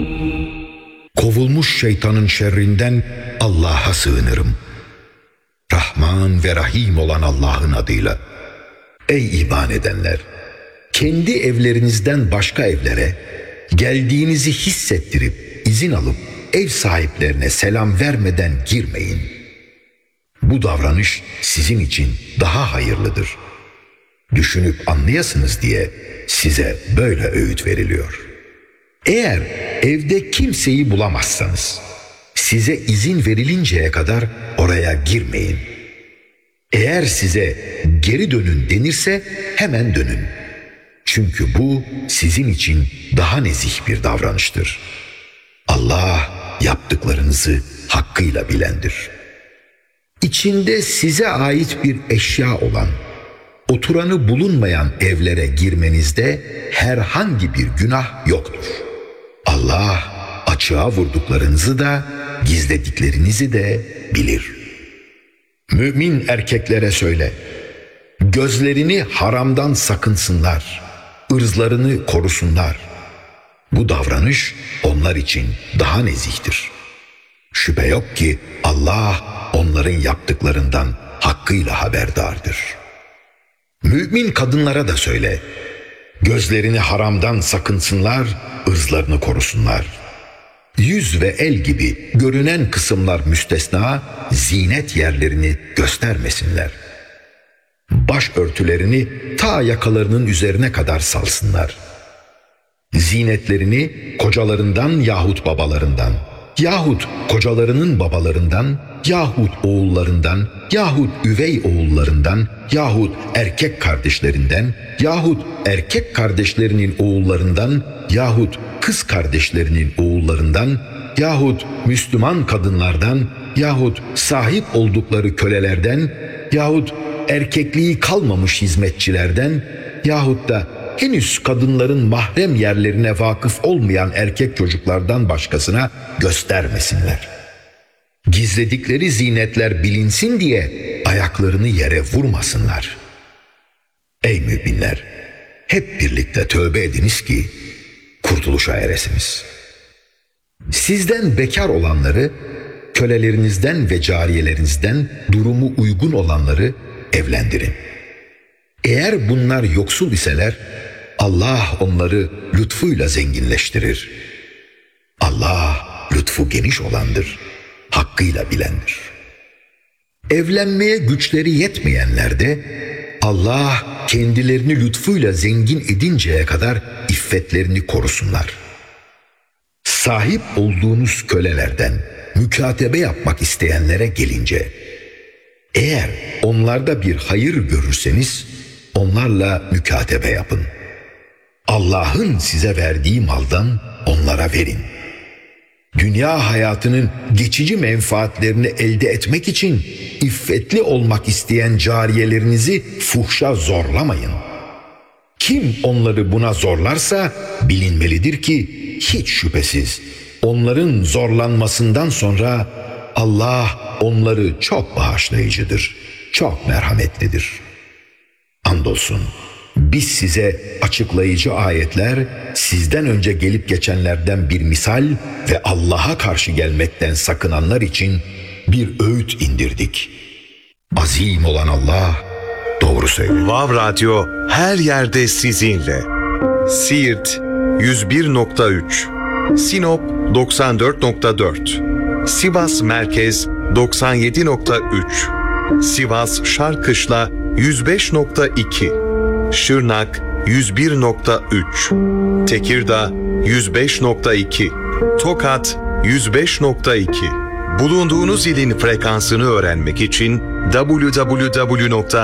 Kovulmuş şeytanın şerrinden Allah'a sığınırım. Rahman ve Rahim olan Allah'ın adıyla. Ey iman edenler! Kendi evlerinizden başka evlere geldiğinizi hissettirip izin alıp ev sahiplerine selam vermeden girmeyin. Bu davranış sizin için daha hayırlıdır. Düşünüp anlayasınız diye size böyle öğüt veriliyor. Eğer evde kimseyi bulamazsanız size izin verilinceye kadar oraya girmeyin. Eğer size geri dönün denirse hemen dönün. Çünkü bu sizin için daha nezih bir davranıştır. Allah yaptıklarınızı hakkıyla bilendir. İçinde size ait bir eşya olan, oturanı bulunmayan evlere girmenizde herhangi bir günah yoktur. Allah açığa vurduklarınızı da gizlediklerinizi de bilir. Mümin erkeklere söyle, gözlerini haramdan sakınsınlar, ırzlarını korusunlar. Bu davranış onlar için daha nezihtir. Şüphe yok ki Allah onların yaptıklarından hakkıyla haberdardır. Mümin kadınlara da söyle, gözlerini haramdan sakınsınlar, ırzlarını korusunlar. Yüz ve el gibi görünen kısımlar müstesna, zinet yerlerini göstermesinler. Başörtülerini ta yakalarının üzerine kadar salsınlar. Zinetlerini kocalarından yahut babalarından, yahut kocalarının babalarından, yahut oğullarından, yahut üvey oğullarından, yahut erkek kardeşlerinden, yahut erkek kardeşlerinin oğullarından, yahut kız kardeşlerinin oğullarından, yahut Müslüman kadınlardan, yahut sahip oldukları kölelerden, yahut erkekliği kalmamış hizmetçilerden, yahut da henüz kadınların mahrem yerlerine vakıf olmayan erkek çocuklardan başkasına göstermesinler. Gizledikleri zinetler bilinsin diye ayaklarını yere vurmasınlar. Ey müminler! Hep birlikte tövbe ediniz ki kurtuluşa eresiniz. Sizden bekar olanları, kölelerinizden ve cariyelerinizden durumu uygun olanları evlendirin. Eğer bunlar yoksul iseler, Allah onları lütfuyla zenginleştirir. Allah lütfu geniş olandır, hakkıyla bilendir. Evlenmeye güçleri yetmeyenler de Allah kendilerini lütfuyla zengin edinceye kadar iffetlerini korusunlar. Sahip olduğunuz kölelerden mükatebe yapmak isteyenlere gelince, eğer onlarda bir hayır görürseniz onlarla mükatebe yapın. Allah'ın size verdiği maldan onlara verin. Dünya hayatının geçici menfaatlerini elde etmek için iffetli olmak isteyen cariyelerinizi fuhşa zorlamayın. Kim onları buna zorlarsa bilinmelidir ki hiç şüphesiz onların zorlanmasından sonra Allah onları çok bağışlayıcıdır, çok merhametlidir. Andolsun biz size açıklayıcı ayetler, sizden önce gelip geçenlerden bir misal ve Allah'a karşı gelmekten sakınanlar için bir öğüt indirdik. Azim olan Allah doğru söylüyor. Vav Radyo her yerde sizinle. Siirt 101.3, Sinop 94.4, Sivas Merkez 97.3, Sivas Şarkışla 105.2, Şırnak 101.3, Tekirdağ 105.2, Tokat 105.2. Bulunduğunuz ilin frekansını öğrenmek için www